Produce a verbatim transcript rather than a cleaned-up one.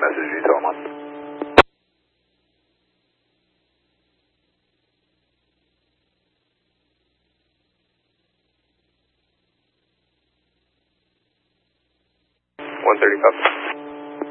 message you tell them on. one thirty, copy.